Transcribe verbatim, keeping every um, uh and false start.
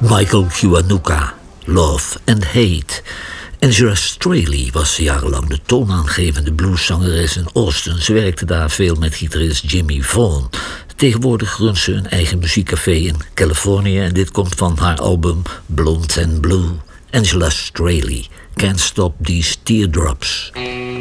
Michael Kiwanuka, Love and Hate. Angela Straley was jarenlang de toonaangevende blueszangeres in Austin. Ze werkte daar veel met gitarist Jimmy Vaughan. Tegenwoordig runt ze een eigen muziekcafé in Californië en dit komt van haar album Blonde and Blue. Angela Straley, Can't Stop These Teardrops.